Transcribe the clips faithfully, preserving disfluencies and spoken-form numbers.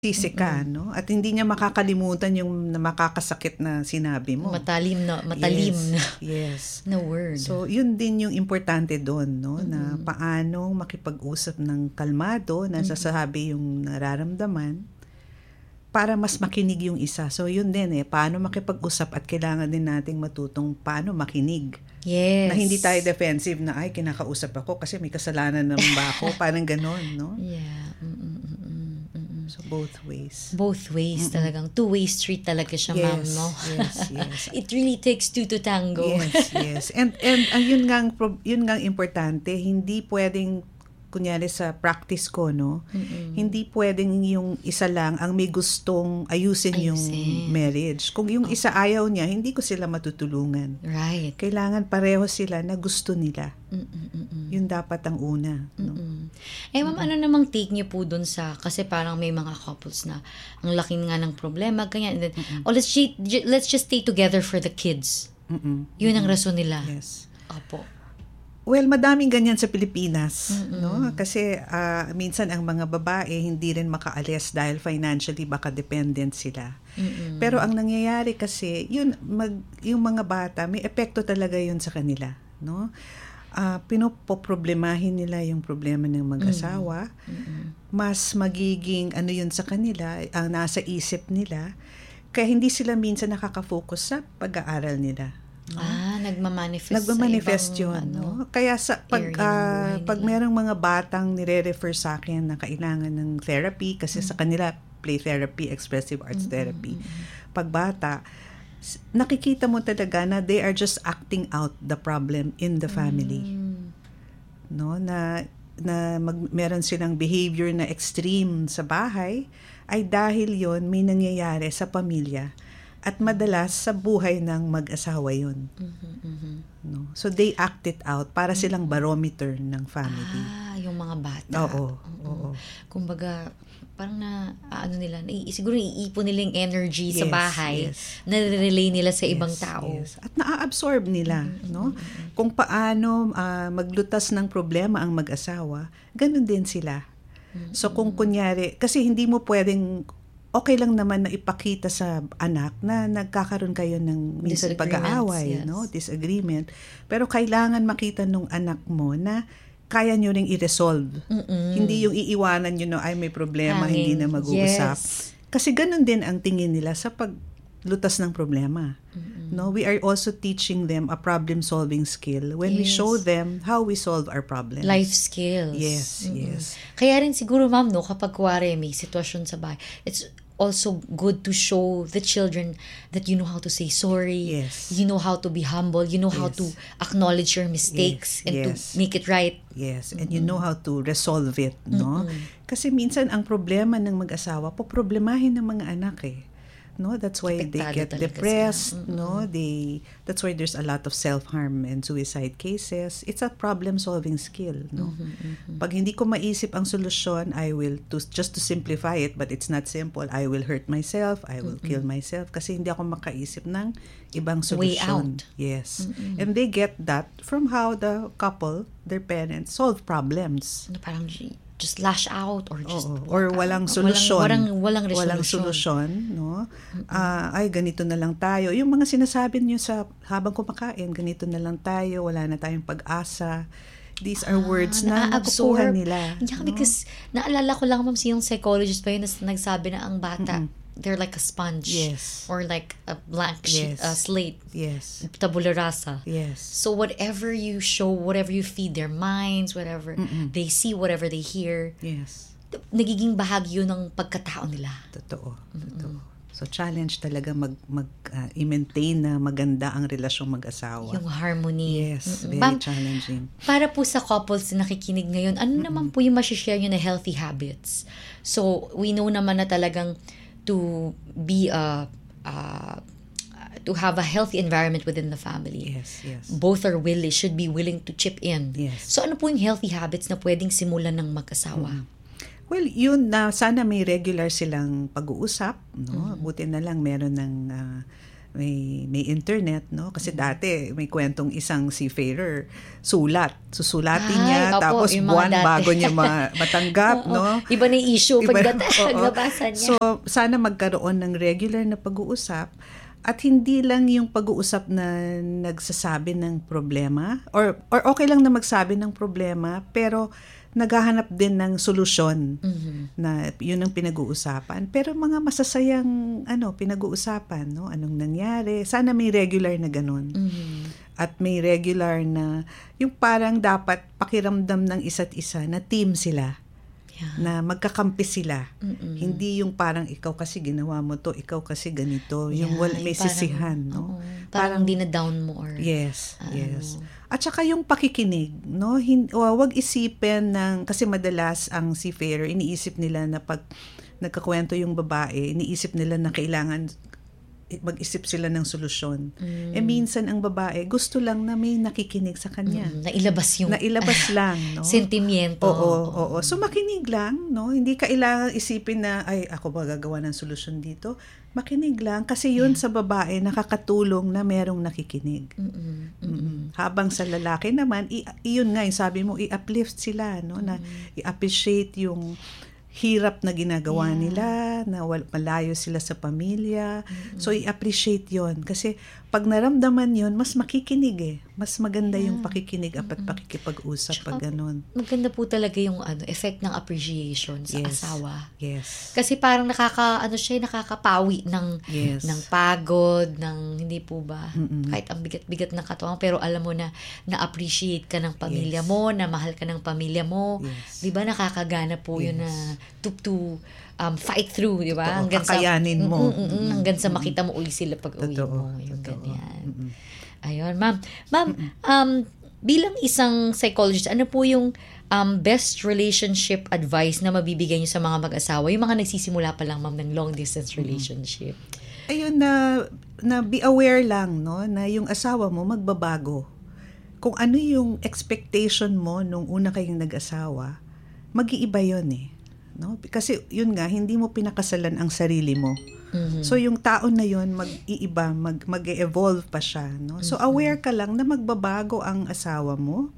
sisi ka, no? At hindi niya makakalimutan yung na makakasakit na sinabi mo. Matalim na, matalim Yes, na, yes. na word. So, yun din yung importante doon, no? Na Mm-mm. paano makipag-usap ng kalmado, na sasabi yung nararamdaman, para mas makinig yung isa. So, yun din eh, paano makipag-usap at kailangan din nating matutong paano makinig. Yes. Na hindi tayo defensive na, ay, kinakausap ako kasi may kasalanan naman ba ako? Parang ganon, no? Yeah. Mm-mm. So, both ways. Both ways Mm-mm. talagang. Two-way street talaga siya, Yes, ma'am, no? yes, yes. It really takes two to tango. Yes, yes. And and uh, yun nga ang prob- yun nga ang importante, hindi pwedeng kunyari sa practice ko, no? Mm-mm. Hindi pwedeng yung isa lang ang may gustong ayusin, yung Ayusin. marriage. Kung yung isa ayaw niya, hindi ko sila matutulungan. Right. Kailangan pareho sila na gusto nila. Mm-mm-mm. Yun dapat ang una, no? Mm-mm. Eh, ma'am, ano namang take niyo po dun sa, kasi parang may mga couples na ang laki nga ng problema, ganyan. And then, oh, let's, ju- ju- let's just stay together for the kids. Mm-mm. Yun ang rason nila. Yes. Opo. Well, madaming ganyan sa Pilipinas, Mm-mm. no? Kasi ah, minsan ang mga babae hindi rin makaalis dahil financially baka dependent sila. Mm-mm. Pero ang nangyayari kasi, yun mag yung mga bata, may epekto talaga yun sa kanila, no? Ah, pinopoproblemahin nila yung problema ng mag-asawa. Mm-mm. Mas magiging ano yun sa kanila, ang nasa isip nila, kaya hindi sila minsan nakaka-focus sa pag-aaral nila. No? Ah, nagmamanifest Nagmamanifest sa yun, ibang, no? ano, Kaya sa pag area ng ah, buhay pag nila. merong mga batang nire-refer sa akin na kailangan ng therapy kasi sa kanila play therapy, expressive arts therapy. Pag bata, s- nakikita mo talaga na they are just acting out the problem in the family, Mm. no? Na na mag, meron silang behavior na extreme sa bahay ay dahil yon may nangyayari sa pamilya at madalas sa buhay ng mag-asawa yun. Mhm, mhm. No? So they act it out para silang barometer ng family. Ah, yung mga bata. Oo, Mm-mm. oo. Kumbaga, parang na, ah, ano nila, na, siguro iipon nila yung energy sa Yes, bahay yes. na relay nila sa ibang Yes, tao. yes. At naa-absorb nila, no? Kung paano ah, maglutas ng problema ang mag-asawa, ganun din sila. So kung kunyari, kasi hindi mo pwedeng, okay lang naman na ipakita sa anak na nagkakaroon kayo ng minsan Disagreements, pag-aaway, yes. no? Disagreement. Pero kailangan makita nung anak mo na kaya nyo ring i-resolve. Mm-mm. Hindi yung iiwanan nyo na ay may problema, hindi na Hangin. mag-uusap. Yes. Kasi ganun din ang tingin nila sa paglutas ng problema. No, we are also teaching them a problem-solving skill when we Yes. show them how we solve our problems. Life skills. Yes, Mm-mm. yes. Kaya rin siguro, ma'am, no, kapag kuwari may sitwasyon sa bahay, it's also good to show the children that you know how to say sorry, Yes. you know how to be humble, you know how Yes. to acknowledge your mistakes Yes, and yes. to make it right. Yes, and you know how to resolve it, no? Kasi minsan ang problema ng mag-asawa, poproblemahin ng mga anak eh. No, that's why they Apektado get talaga depressed, sila. no? They that's why there's a lot of self-harm and suicide cases. It's a problem-solving skill, no? Pag hindi ko maisip ang solusyon, I will to just to simplify it, but it's not simple. I will hurt myself, I will kill myself kasi hindi ako makaisip ng ibang Way solusyon. out. Yes. And they get that from how the couple, their parents solve problems. Ano, parang just lash out or just Oo. walk Or out. walang solusyon. Walang, walang, walang Walang resolution. solusyon, no? Ah, ay, ganito na lang tayo. Yung mga sinasabi niyo sa habang kumakain, ganito na lang tayo, wala na tayong pag-asa. These are words na nakukuha na-absorb. nila. Yeah, no? because naalala ko lang, ma'am, siyang psychologist pa yun na nagsabi na ang bata, they're like a sponge. Yes. Or like a blank sheet, Yes. a slate, Yes. tabula rasa. Yes. So whatever you show, whatever you feed their minds, whatever they see, whatever they hear, Yes. nagiging bahagi yun ng pagkatao nila. Totoo. Totoo. So challenge talaga mag mag ah, i-maintain na maganda ang relasyong mag-asawa. Yung harmony. Yes, Mm-mm. very Ma'am, challenging. para po sa couples na nakikinig ngayon, ano naman po yung masishare nyo na healthy habits? So, we know naman na talagang to be a, uh, to have a healthy environment within the family. Yes, yes. Both are willing, should be willing to chip in. Yes. So, ano po yung healthy habits na pwedeng simulan ng mag-asawa? Well, yun na sana may regular silang pag-uusap, no? Buti na lang meron ng ah, may may internet, no? Kasi dati may kwentong isang seafarer sulat. Susulatin Ay, niya opo, tapos yung mga buwan dati. bago niya ma- matanggap, Oo. no? Iba na yung issue Iba- pag oo. nabasa niya. So, sana magkaroon ng regular na pag-uusap at hindi lang yung pag-uusap na nagsasabi ng problema or or okay lang na magsabi ng problema pero naghahanap din ng solusyon Mhm. na yun ang pinag-uusapan. Pero mga masasayang ano pinag-uusapan, no? Anong nangyari? Sana may regular na ganun. Mhm. At may regular na yung parang dapat pakiramdam ng isa't isa na team sila. Yeah. Na magkakampi sila. Mm-mm. Hindi yung parang ikaw kasi ginawa mo to, ikaw kasi ganito. Yung Yeah, wala, may yung parang- sisihan, no? oo. Parang dina-down mo or... Yes, ano. yes. At saka yung pakikinig, no? Hin, o, wag isipin ng, kasi madalas ang seafarer, iniisip nila na pag nagkakwento yung babae, iniisip nila na kailangan mag-isip sila ng solusyon. Mm. Eh minsan ang babae, gusto lang na may nakikinig sa kanya. Mm, nailabas yung Nailabas lang, no? sentimiento. Oo, oo. So makinig lang, no? Hindi kailangan isipin na, ay, ako ba gagawa ng solusyon dito? Makinig lang. Kasi yun sa babae, nakakatulong na merong nakikinig. Mm-mm. Mm-mm. Habang sa lalaki naman, i- iyon nga, yung sabi mo, i-uplift sila, no? Na i-appreciate yung hirap na ginagawa Yeah. nila, na wal- malayo sila sa pamilya. Mm-mm. So, i-appreciate yon. Kasi pag naramdaman yon, mas makikinig eh. Mas maganda Yeah. yung pakikinig at pakikipag-usap Tsaka, pag ganun. Maganda po talaga yung ano, effect ng appreciation sa Yes. asawa. Yes. Kasi parang nakaka ano siya, nakakapawi ng Yes. ng pagod, ng hindi po ba? Mm-mm. Kahit ang bigat-bigat ng katawan pero alam mo na na-appreciate ka ng pamilya Yes. mo, na mahal ka ng pamilya mo. Yes. 'Di ba nakakagana po 'yun Yes. na to to um, fight through, 'di ba? Totoo, kakayanin mo. Mm, mm, mm, hanggang sa makita mo uli sila pag uwi Totoo. mo, yung Totoo. ganyan. Mm-mm. Ayun, ma'am. Ma'am, um, bilang isang psychologist, ano po yung um, best relationship advice na mabibigay niyo sa mga mag-asawa? Yung mga nagsisimula pa lang, ma'am, ng long-distance relationship. Ayun na, na be aware lang, no? Na yung asawa mo magbabago. Kung ano yung expectation mo nung una kayong nag-asawa, mag-iiba yun eh. No? Kasi yun nga, hindi mo pinakasalan ang sarili mo. Mhm. So yung tao na yun mag-iiba, mag mag-evolve pa siya, no? So aware ka lang na magbabago ang asawa mo.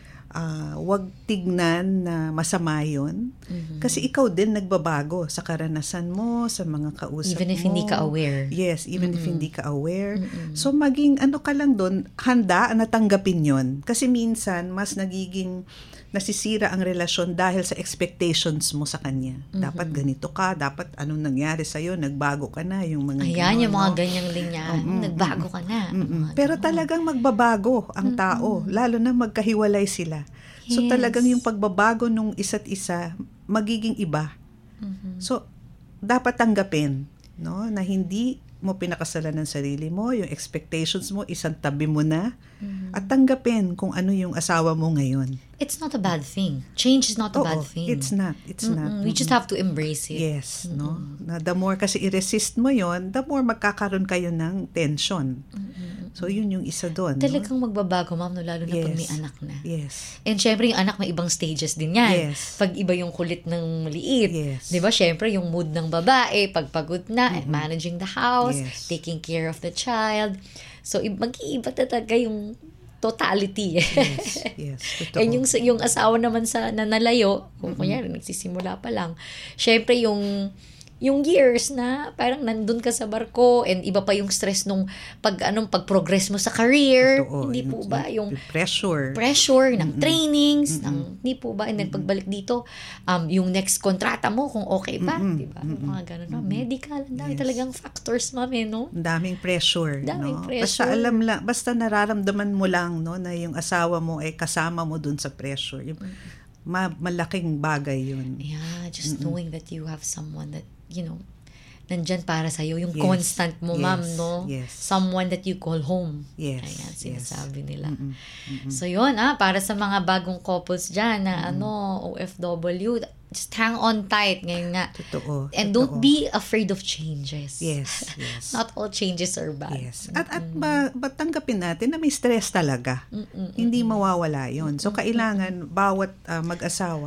Ah, wag tignan na masama yun. Mhm. Kasi ikaw din nagbabago sa karanasan mo, sa mga kausap Even if mo. hindi ka aware. Yes, even if hindi ka aware. Mm-mm. So maging ano ka lang doon, handa na tanggapin yon. Kasi minsan mas nagiging nasisira ang relasyon dahil sa expectations mo sa kanya. Dapat ganito ka, dapat anong nangyari sa'yo, nagbago ka na, yung mga Ayan, ganon, yung mga no? ganyang linya. Mm-mm. Nagbago ka na. Mm-mm. Mga Pero ganon. talagang magbabago ang tao, lalo na magkahiwalay sila. So Yes. talagang yung pagbabago nung isa't isa, magiging iba. Mhm. So, dapat tanggapin, no, na hindi mo pinakasalan ng sarili mo, yung expectations mo, isang tabi mo na, Mhm. at tanggapin kung ano yung asawa mo ngayon. It's not a bad thing. Change is not a Oo, bad thing. it's not, it's not. Mm-mm. We just have to embrace it. Yes, no? Na the more kasi i-resist mo yon, the more magkakaroon kayo ng tension. So, yun yung isa doon. Talagang magbabago, ma'am, no? Lalo na pag Yes. may anak na. Yes. And syempre, yung anak may ibang stages din yan. Yes. Pag iba yung kulit ng maliit. Yes. Di ba? Syempre, yung mood ng babae, pag pagod na, mm-hmm. managing the house, Yes. taking care of the child. So, i- mag-iiba talaga yung totality. Yes. Yes. Totoo. And yung, yung asawa naman sa nanalayo, kung kunyari, nagsisimula pa lang, syempre yung yung years na parang nandun ka sa barko and iba pa yung stress nung pag anong pag-progress mo sa career, Totoo. hindi po ba yung yung pressure. pressure ng trainings, ng hindi po ba, and then pagbalik dito, um, yung next kontrata mo kung okay ba, Mm-mm. di ba? Yung mga ganun, no? Medical, ang dami Yes. talagang factors, ma'am, eh, no? Ang daming pressure, Daming no? pressure. Basta alam lang, basta nararamdaman mo lang, no, na yung asawa mo ay kasama mo dun sa pressure. Yung, ma- malaking bagay yun. Yeah, just knowing that you have someone that, you know, nandyan para sa'yo, yung Yes. constant mo, Yes. ma'am, no? Yes. Someone that you call home. Yes. Ayan, Yes. sinasabi nila. Mm-mm. Mm-mm. So, yun, ah, para sa mga bagong couples dyan na, ano, O F W, just hang on tight ngayon nga. Totoo. And totoo. don't be afraid of changes. Yes, yes. Not all changes are bad. Yes. At at ba, ba tanggapin natin na may stress talaga. Mm-mm. Hindi mawawala 'yon. So kailangan bawat ah, mag-asawa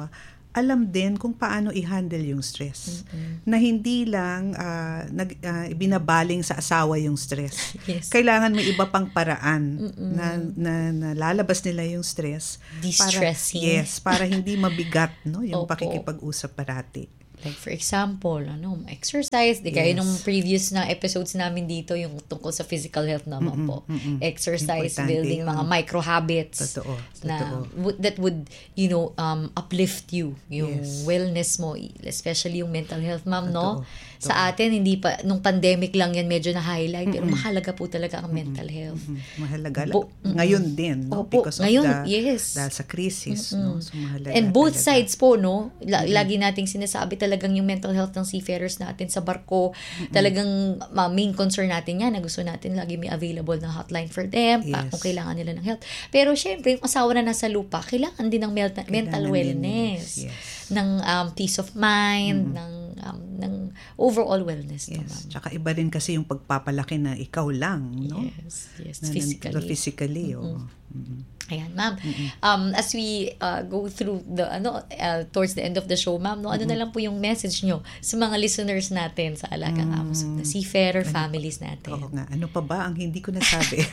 alam din kung paano i-handle yung stress. Mm-mm. Na hindi lang uh, nag, uh, binabaling sa asawa yung stress. Yes. Kailangan may iba pang paraan na, Mm-mm. na, na lalabas nila yung stress. Distressing. Para, yes, para hindi mabigat, no, yung Opo. pakikipag-usap parati. Like for example, ano, exercise, di kaya Yes. nung previous na episodes namin dito, yung tungkol sa physical health naman Mm-mm, po. mm-mm. Exercise, Importante building yun. mga micro habits. Totoo, Na, totoo. would- that would, you know, um, uplift you, yung Yes. wellness mo, especially yung mental health, ma'am, no? Totoo, Sa totoo. atin, hindi pa, nung pandemic lang yan medyo na-highlight, pero Mm-mm. mahalaga po talaga ang mental health. Mm, mahalaga. Bo- mm-mm. Ngayon din, no? Opo, Because of ngayon, the, yes. dahil sa crisis, no? So, mahalaga And both talaga. sides po, no? La- lagi nating sinasabi talagang yung mental health ng seafarers natin sa barko, talagang uh, main concern natin yan, na gusto natin lagi may available na hotline for them, pa, Yes. kung kailangan nila ng help. Pero syempre, yung asawa na nasa lupa, kailangan din ng mel- mental din, wellness, yes. ng um, peace of mind, ng um, ng overall wellness. No, Yes. ma'am? Tsaka iba rin kasi yung pagpapalaki na ikaw lang, no? Yes, yes, Na, physically. Na, physically, oh. Mm-mm. Ayan, ma'am. Um, as we uh, go through the, ano, uh, towards the end of the show, ma'am, no, ano na lang po yung message nyo sa mga listeners natin sa Alagang Amos, na seafarer families natin? Oo nga. Ano pa ba ang hindi ko nasabi?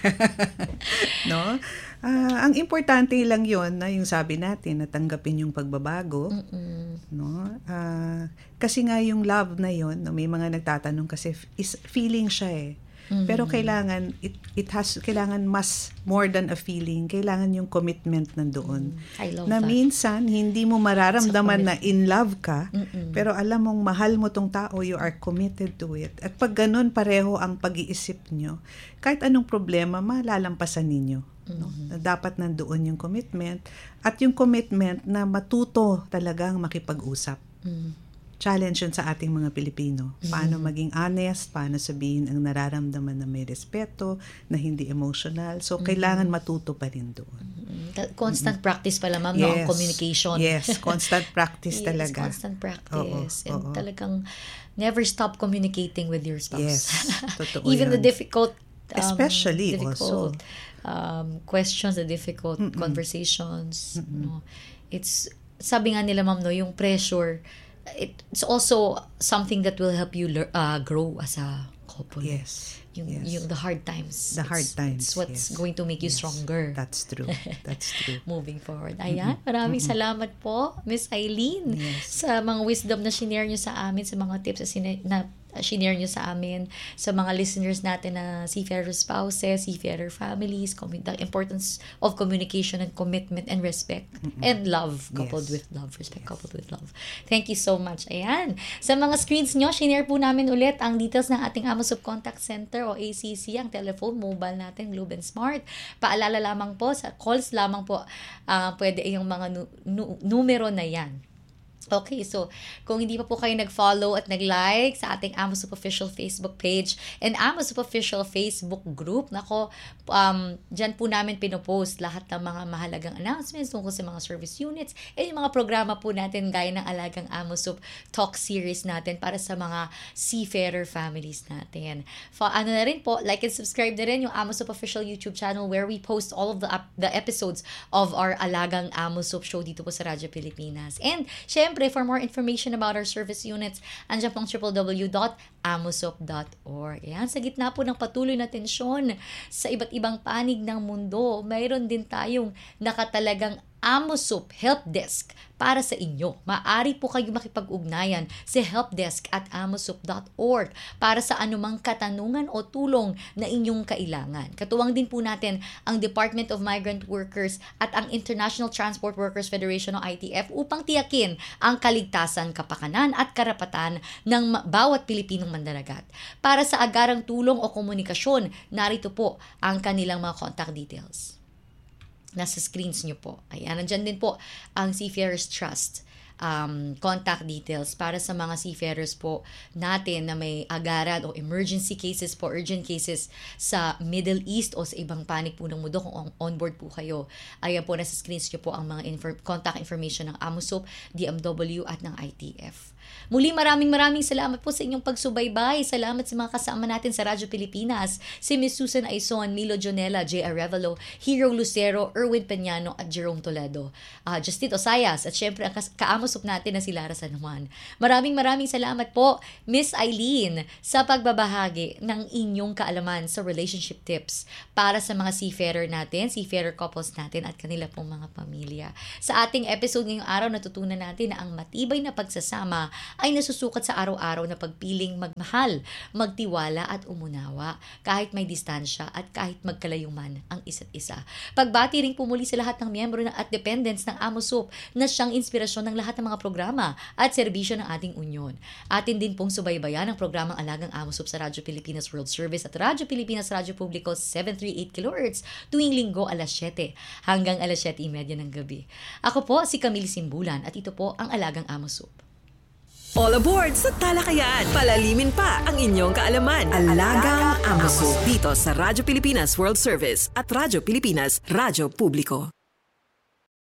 No? Ah, ang importante lang yon na yung sabi natin, natanggapin yung pagbabago. Mm-mm. No? Ah, kasi nga yung love na yon, no, may mga nagtatanong kasi is feeling siya eh. Pero kailangan it it has kailangan mas more than a feeling, kailangan yung commitment nandoon. I love Na that. minsan hindi mo mararamdaman na in love ka, Mm-mm. pero alam mong mahal mo tong tao, you are committed to it. At pag ganun pareho ang pag-iisip nyo, kahit anong problema malalampasan ninyo. No? Na dapat nandoon yung commitment at yung commitment na matuto talagang makipag-usap. Mm. Challenge yun sa ating mga Pilipino. Paano maging honest, paano sabihin ang nararamdaman na may respeto, na hindi emotional. So, kailangan matuto pa rin doon. Mm. Constant practice pala, ma'am, no, ang communication. Yes, constant practice Yes, talaga. constant practice. Oo, and oo. talagang never stop communicating with your spouse. Yes, totoo Even the yan. difficult, um, Especially difficult also. um, questions, the difficult Mm-mm. conversations. No? It's, sabi nga nila, ma'am, no, yung pressure, it's also something that will help you lear- uh, grow as a couple. Yes. Yung, yes. yung the hard times. The hard It's- times, It's what's yes. going to make you Yes. stronger. That's true. That's true. Moving forward. Ayan, maraming salamat po, Miss Eileen, Yes. sa mga wisdom na shinare nyo sa amin, sa mga tips na, sine- na uh, shinare nyo sa amin, sa mga listeners natin na seafarer spouses, seafarer families, commu- the importance of communication and commitment and respect and love coupled Yes. with love, respect coupled with love. Thank you so much. Ayan. Sa mga screens nyo, shinare po namin ulit ang details ng ating Amos of Contact Center o A C C, ang telephone, mobile natin, Globe and Smart. Paalala lamang po, sa calls lamang po, ah, pwede yung mga nu- nu- numero na yan. Okay, so kung hindi pa po kayo nag-follow at nag-like sa ating Amos of Official Facebook page and Amos of Official Facebook group, nako, um, dyan po namin pinopost lahat ng mga mahalagang announcements tungkol sa mga service units and yung mga programa po natin gaya ng Alagang Amos of Talk series natin para sa mga seafarer families natin. For, ano na rin po, like and subscribe na rin yung Amos of Official YouTube channel where we post all of the, ap- the episodes of our Alagang Amos of show dito po sa Radyo Pilipinas. And syempre, for more information about our service units, andyan pong w w w dot amosop dot org. Ayan, sa gitna po ng patuloy na tensyon sa iba't ibang panig ng mundo, mayroon din tayong nakatalagang Amosop Help Desk para sa inyo. Maaari po kayo makipag-ugnayan sa helpdesk at amosop dot org para sa anumang katanungan o tulong na inyong kailangan. Katuwang din po natin ang Department of Migrant Workers at ang International Transport Workers Federation o I T F upang tiyakin ang kaligtasan, kapakanan at karapatan ng bawat Pilipinong mandaragat. Para sa agarang tulong o komunikasyon, narito po ang kanilang mga contact details. Nasa screens nyo po. Ayan, nandyan din po ang Seafarers Trust um, contact details para sa mga seafarers po natin na may agaran o emergency cases po, urgent cases sa Middle East o sa ibang panig po ng mundo kung on- onboard po kayo. Ayan po, nasa screens nyo po ang mga infor- contact information ng Amosop, D M W at ng I T F. Muli maraming maraming salamat po sa inyong pagsubaybay. Salamat sa mga kasama natin sa Radyo Pilipinas. Si Miss Susan Aizon, Milo Jonella, J. Arevalo, Hero Lucero, Erwin Peñano at Jerome Toledo. Uh, Justito Sayas at syempre ang kaamusop natin na si Lara San Juan. Maraming maraming salamat po Miss Eileen sa pagbabahagi ng inyong kaalaman sa relationship tips para sa mga seafarer natin, seafarer couples natin at kanila pong mga pamilya. Sa ating episode ngayong araw, natutunan natin na ang matibay na pagsasama ay nasusukat sa araw-araw na pagpiling magmahal, magtiwala at umunawa kahit may distansya at kahit magkalayo man ang isa't isa. Pagbati rin pumuli sa lahat ng miyembro na at dependents ng AMOSUP na siyang inspirasyon ng lahat ng mga programa at serbisyo ng ating unyon. Atin din pong subaybayan ang programang Alagang AMOSUP sa Radyo Pilipinas World Service at Radyo Pilipinas Radyo Publiko seven thirty-eight kilohertz tuwing linggo alas siyete hanggang alas siyete thirty ng gabi. Ako po si Camille Simbulan at ito po ang Alagang AMOSUP. All aboard sa talakayan. Palalimin pa ang inyong kaalaman. Alagang AMOSUP dito sa Radyo Pilipinas World Service at Radyo Pilipinas Radyo Publiko.